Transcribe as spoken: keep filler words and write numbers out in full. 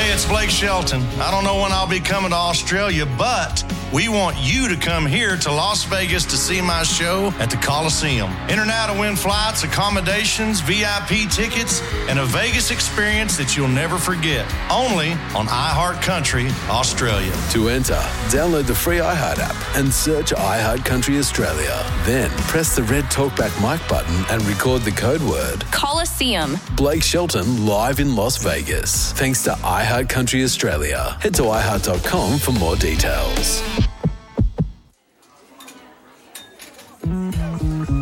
Hey, it's Blake Shelton. I don't know when I'll be coming to Australia, but we want you to come here to Las Vegas to see my show at the Coliseum. Enter now to win flights, accommodations, V I P tickets, and a Vegas experience that you'll never forget. Only on iHeartCountry Australia. To enter, download the free iHeart app and search iHeartCountry Australia. Then press the red TalkBack mic button and record the code word Coliseum. Blake Shelton live in Las Vegas. Thanks to iHeartCountry Australia. Head to i heart dot com for more details.